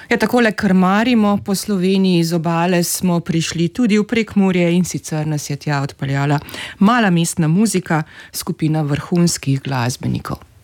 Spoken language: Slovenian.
Ja, takole krmarimo po Sloveniji, z obale smo prišli tudi v Prekmurje in sicer nas je tja odpeljala mala mestna muzika, skupina vrhunskih glasbenikov.